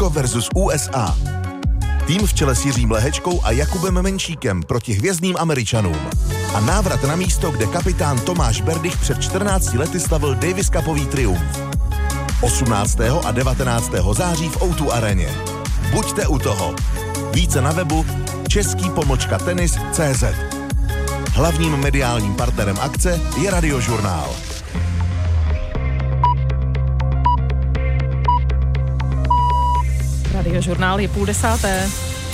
Rusko versus USA. Tým v čele s Jiřím Lehečkou a Jakubem Menšíkem proti hvězdným Američanům. A návrat na místo, kde kapitán Tomáš Berdych před 14 lety slavil Davis Cupový triumf. 18. a 19. září v O2 aréně. Buďte u toho. Více na webu český-tenis.cz. Hlavním mediálním partnerem akce je Radiožurnál. Radiožurnál je 9:30.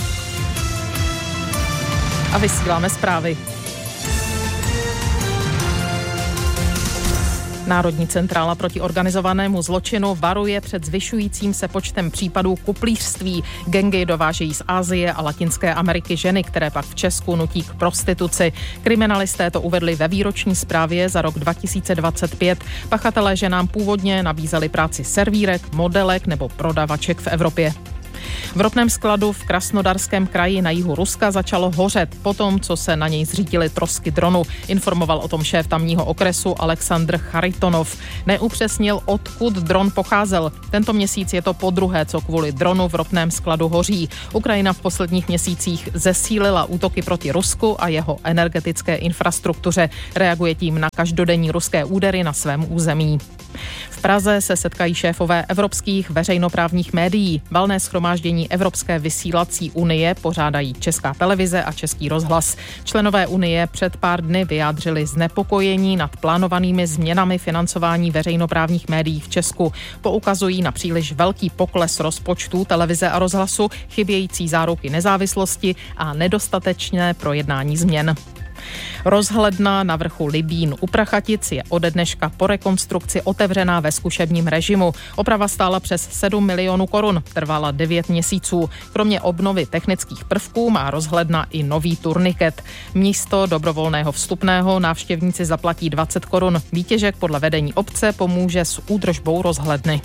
A vysíláme zprávy. Národní centrála proti organizovanému zločinu varuje před zvyšujícím se počtem případů kuplířství. Gangy dovážejí z Asie a Latinské Ameriky ženy, které pak v Česku nutí k prostituci. Kriminalisté to uvedli ve výroční zprávě za rok 2025. Pachatelé ženám původně nabízeli práci servírek, modelek nebo prodavaček v Evropě. V ropném skladu v Krasnodarském kraji na jihu Ruska začalo hořet potom, co se na něj zřítily trosky dronu. Informoval o tom šéf tamního okresu Alexandr Charitonov. Neupřesnil, odkud dron pocházel. Tento měsíc je to podruhé, co kvůli dronu v ropném skladu hoří. Ukrajina v posledních měsících zesílila útoky proti Rusku a jeho energetické infrastruktuře. Reaguje tím na každodenní ruské údery na svém území. V Praze se setkají šéfové evropských veřejnoprávních médií. Valné shromáždění Evropské vysílací unie pořádají Česká televize a Český rozhlas. Členové unie před pár dny vyjádřili znepokojení nad plánovanými změnami financování veřejnoprávních médií v Česku. Poukazují na příliš velký pokles rozpočtů televize a rozhlasu, chybějící záruky nezávislosti a nedostatečné projednání změn. Rozhledna na vrchu Libín u Prachatic je ode dneška po rekonstrukci otevřená ve zkušebním režimu. Oprava stála přes 7 milionů korun, trvala 9 měsíců. Kromě obnovy technických prvků má rozhledna i nový turniket. Místo dobrovolného vstupného návštěvníci zaplatí 20 korun. Výtěžek podle vedení obce pomůže s údržbou rozhledny.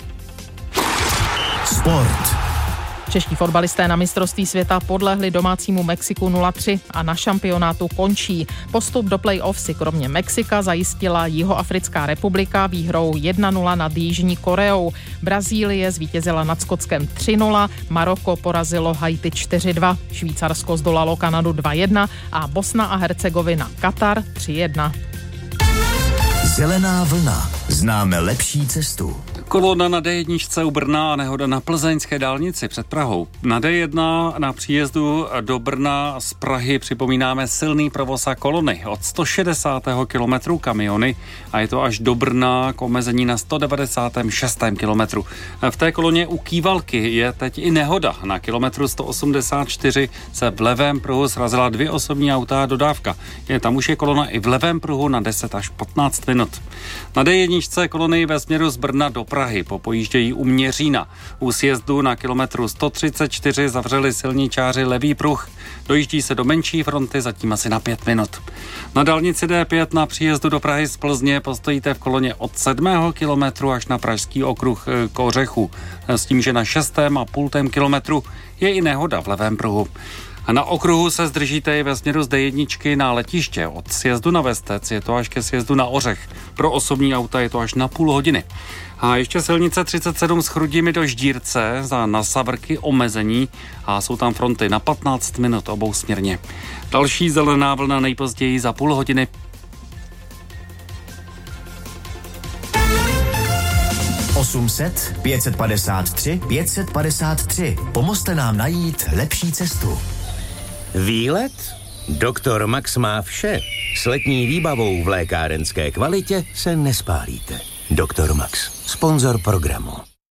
Sport. Čeští fotbalisté na mistrovství světa podlehli domácímu Mexiku 0-3 a na šampionátu končí. Postup do play-off si kromě Mexika zajistila Jihoafrická republika výhrou 1-0 nad Jižní Koreou. Brazílie zvítězila nad Skotskem 3-0, Maroko porazilo Haiti 4-2, Švýcarsko zdolalo Kanadu 2-1 a Bosna a Hercegovina Katar 3-1. Zelená vlna. Známe lepší cestu. Kolona na D1 u Brna a nehoda na plzeňské dálnici před Prahou. Na D1 na příjezdu do Brna z Prahy připomínáme silný provoz a kolony. Od 160. kilometru kamiony a je to až do Brna k omezení na 196. kilometru. V té koloně u Kývalky je teď i nehoda. Na kilometru 184 se v levém pruhu srazila 2 osobní auta a dodávka. Tam už je kolona i v levém pruhu na 10 až 15 minut. Na D1 kolony ve směru z Brna do Prahy popojíždějí u Měřína. U sjezdu na kilometru 134 zavřeli silničáři levý pruh. Dojíždí se do menší fronty zatím asi na 5 minut. Na dálnici D5 na příjezdu do Prahy z Plzně postojíte v koloně od 7. kilometru až na pražský okruh k Ořechu. S tím, že na 6,5 kilometru je i nehoda v levém pruhu. A na okruhu se zdržíte i ve směru z D1 na letiště. Od sjezdu na Vestec je to až ke sjezdu na Ořech. Pro osobní auta je to až na půl hodiny. A ještě silnice 37 s Chrudimi do Ždírce za Nasavrky omezení a jsou tam fronty na 15 minut obousměrně. Další zelená vlna nejpozději za půl hodiny. (800 553 553). Pomozte nám najít lepší cestu. Výlet? Doktor Max má vše. S letní výbavou v lékárenské kvalitě se nespálíte. Doktor Max, sponzor programu.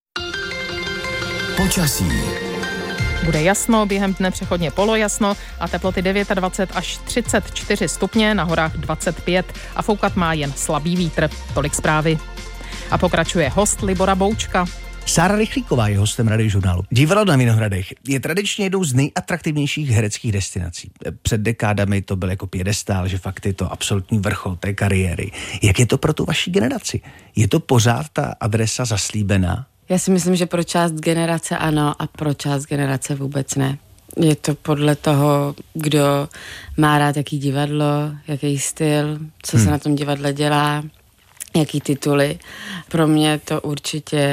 Počasí. Bude jasno, během dne přechodně polojasno a teploty 29 až 34 stupně, na horách 25 a foukat má jen slabý vítr. Tolik zprávy. A pokračuje host Libora Boučka. Sára Rychlíková je hostem Radiožurnálu. Divadlo na Vinohradech je tradičně jednou z nejatraktivnějších hereckých destinací. Před dekádami to byl jako piedestál, že fakt je to absolutní vrchol té kariéry. Jak je to pro tu vaši generaci? Je to pořád ta adresa zaslíbená? Já si myslím, že pro část generace ano a pro část generace vůbec ne. Je to podle toho, kdo má rád jaký divadlo, jaký styl, co se na tom divadle dělá, jaký tituly. Pro mě to určitě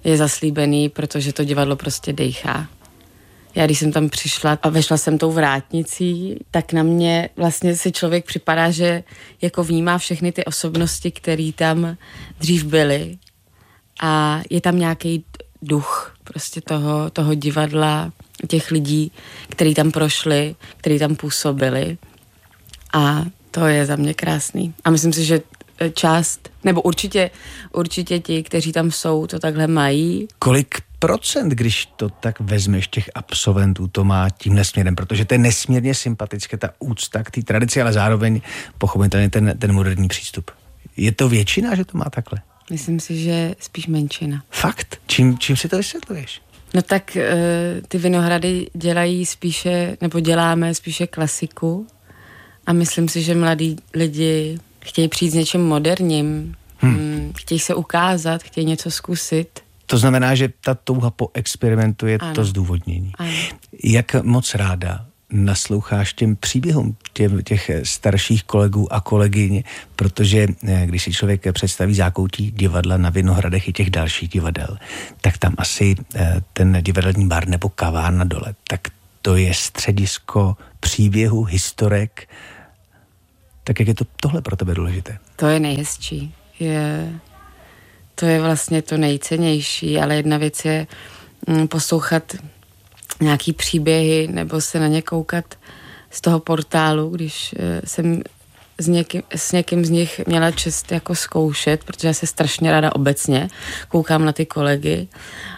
je zaslíbený, protože to divadlo prostě dejchá. Já když jsem tam přišla a vešla jsem tou vrátnicí, tak na mě vlastně si člověk připadá, že jako vnímá všechny ty osobnosti, které tam dřív byly a je tam nějaký duch prostě toho divadla, těch lidí, kteří tam prošli, kteří tam působili a to je za mě krásný. A myslím si, že část, nebo určitě ti, kteří tam jsou, to takhle mají. Kolik procent, když to tak vezmeš, těch absolventů to má tímhle směrem, protože to je nesmírně sympatické, ta úcta k té tradici, ale zároveň pochopitelně ten moderní přístup. Je to většina, že to má takhle? Myslím si, že spíš menšina. Fakt? Čím si to vysvětluješ? No tak ty Vinohrady děláme spíše klasiku a myslím si, že mladí lidi chtějí přijít s něčím moderním, chtějí se ukázat, chtějí něco zkusit. To znamená, že ta touha po experimentu je to zdůvodnění. Ano. Jak moc ráda nasloucháš těm příběhům těch starších kolegů a kolegyň, protože když si člověk představí zákoutí divadla na Vinohradech i těch dalších divadel, tak tam asi ten divadelní bar nebo kavárna dole, tak to je středisko příběhu, historek. Tak jak je to tohle pro tebe důležité? To je nejhezčí. To je vlastně to nejcennější, ale jedna věc je poslouchat nějaký příběhy nebo se na ně koukat z toho portálu, když jsem s někým z nich měla čest jako zkoušet, protože já se strašně ráda obecně koukám na ty kolegy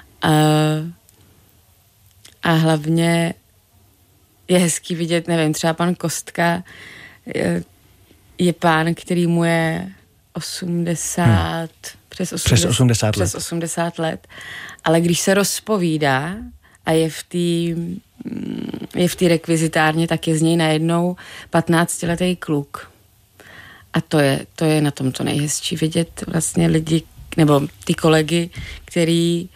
a hlavně je hezký vidět, nevím, třeba pan Kostka je pán, který mu je 80, přes 80 let, ale když se rozpovídá a je v té rekvizitárně, tak je z něj najednou 15letý kluk. A to je na tom to nejhezčí vidět vlastně lidi, nebo ty kolegy, který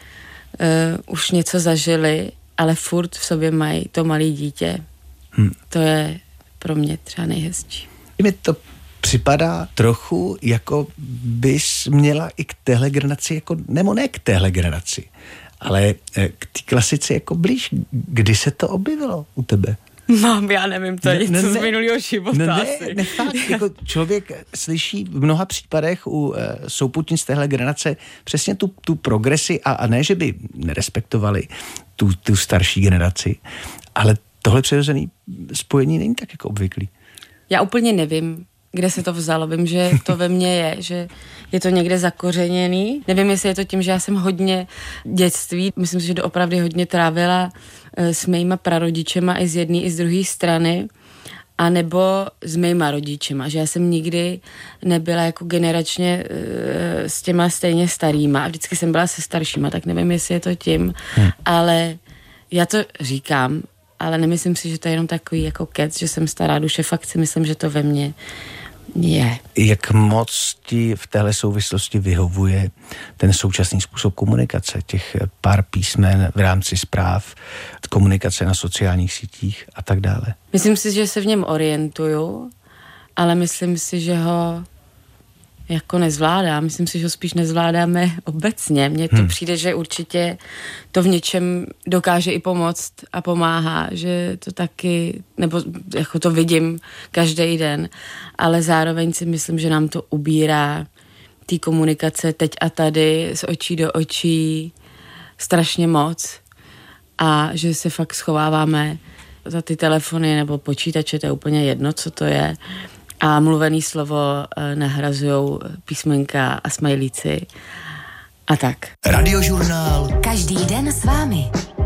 už něco zažili, ale furt v sobě mají to malé dítě. To je pro mě třeba nejhezčí. Mi to připadá trochu, jako bys měla i k téhle generaci, jako, nebo ne k téhle generaci, ale k té klasice jako blíž. Kdy se to objevilo u tebe? Mám, já nevím, to je něco z minulého života asi. Ne, fakt, jako člověk slyší v mnoha případech u souputnic téhle generace přesně tu progresi a ne, že by nerespektovali tu starší generaci, ale tohle přirozené spojení není tak jako obvyklý. Já úplně nevím, kde se to vzalo. Vím, že to ve mně je, že je to někde zakořeněný. Nevím, jestli je to tím, že já jsem hodně dětství, myslím si, že doopravdy hodně trávila s mýma prarodičema i z jedné, i z druhé strany, a nebo s mýma rodičema, že já jsem nikdy nebyla jako generačně s těma stejně starýma a vždycky jsem byla se staršíma, tak nevím, jestli je to tím, ale já to říkám, ale nemyslím si, že to je jenom takový jako kec, že jsem stará duše, fakt si myslím, že to ve mně je. Jak moc ti v téhle souvislosti vyhovuje ten současný způsob komunikace, těch pár písmen v rámci zpráv, komunikace na sociálních sítích a tak dále? Myslím si, že se v něm orientuju, ale myslím si, že ho jako nezvládám. Myslím si, že ho spíš nezvládáme obecně. Mně to přijde, že určitě to v něčem dokáže i pomoct a pomáhá, že to taky, nebo jako to vidím každý den, ale zároveň si myslím, že nám to ubírá té komunikace teď a tady, z očí do očí strašně moc a že se fakt schováváme za ty telefony nebo počítače, to je úplně jedno, co to je. A mluvený slovo nahrazujou písmenka a smajlíci a tak. Radiožurnál. Každý den s vámi.